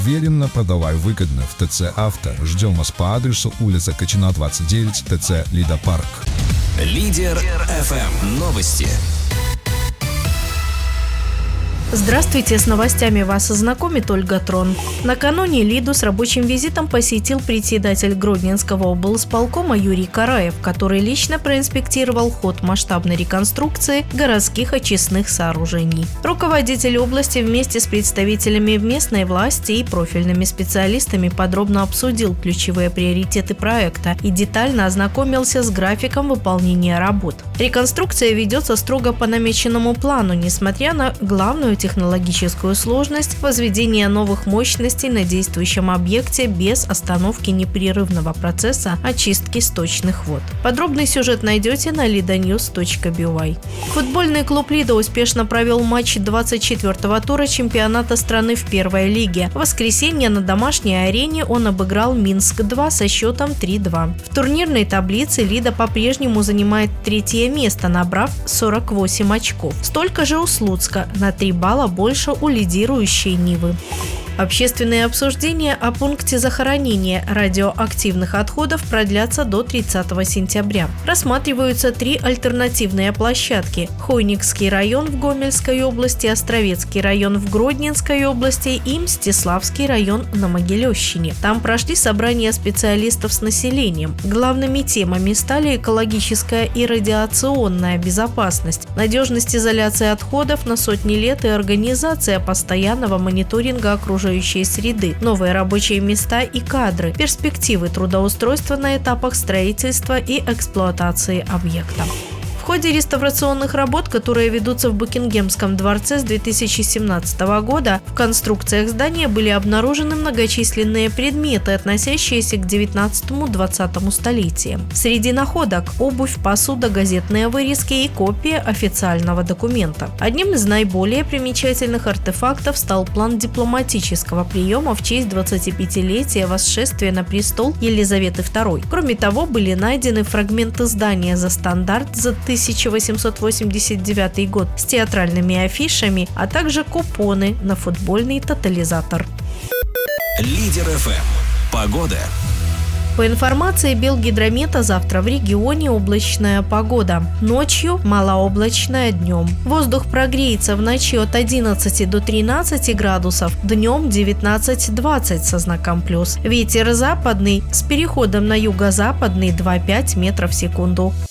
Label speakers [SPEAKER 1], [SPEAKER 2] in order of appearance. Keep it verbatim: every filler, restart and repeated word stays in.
[SPEAKER 1] Уверенно, продавай выгодно в ТЦ «Авто». Ждем вас по адресу улица Качина, двадцать девять, ТЦ «Лидопарк».
[SPEAKER 2] Лидер эф эм. Новости.
[SPEAKER 3] Здравствуйте, с новостями вас знакомит Ольга Трон. Накануне Лиду с рабочим визитом посетил председатель Гродненского облсполкома Юрий Караев, который лично проинспектировал ход масштабной реконструкции городских очистных сооружений. Руководитель области вместе с представителями местной власти и профильными специалистами подробно обсудил ключевые приоритеты проекта и детально ознакомился с графиком выполнения работ. Реконструкция ведется строго по намеченному плану, несмотря на главную технологическую сложность возведения новых мощностей на действующем объекте без остановки непрерывного процесса очистки сточных вод. Подробный сюжет найдете на лиданьюз точка би вай. Футбольный клуб «Лида» успешно провел матч двадцать четвёртого тура чемпионата страны в первой лиге. В воскресенье на домашней арене он обыграл Минск-два со счетом три-два. В турнирной таблице «Лида» по-прежнему занимает третье место, набрав сорок восемь очков. Столько же у Слуцка, на три балла больше у лидирующей Нивы. Общественные обсуждения о пункте захоронения радиоактивных отходов продлятся до тридцатого сентября. Рассматриваются три альтернативные площадки: Хойникский район в Гомельской области, Островецкий район в Гродненской области и Мстиславский район на Могилевщине. Там прошли собрания специалистов с населением. Главными темами стали экологическая и радиационная безопасность, надежность изоляции отходов на сотни лет и организация постоянного мониторинга окружающей среды, новые рабочие места и кадры, перспективы трудоустройства на этапах строительства и эксплуатации объекта. В ходе реставрационных работ, которые ведутся в Букингемском дворце с две тысячи семнадцатого года, в конструкциях здания были обнаружены многочисленные предметы, относящиеся к девятнадцатому-двадцатому столетиям. Среди находок – обувь, посуда, газетные вырезки и копия официального документа. Одним из наиболее примечательных артефактов стал план дипломатического приема в честь двадцатипятилетия восшествия на престол Елизаветы второй. Кроме того, были найдены фрагменты здания за стандарт за тысяча восемьсот восемьдесят девятый год с театральными афишами, а также купоны на футбольный тотализатор.
[SPEAKER 2] Лидер эф эм. Погода.
[SPEAKER 3] По информации Белгидромета, завтра в регионе облачная погода. Ночью малооблачная, днем. Воздух прогреется в ночи от одиннадцати до тринадцати градусов, днем девятнадцать-двадцать со знаком плюс. Ветер западный с переходом на юго-западный два-пять метров в секунду.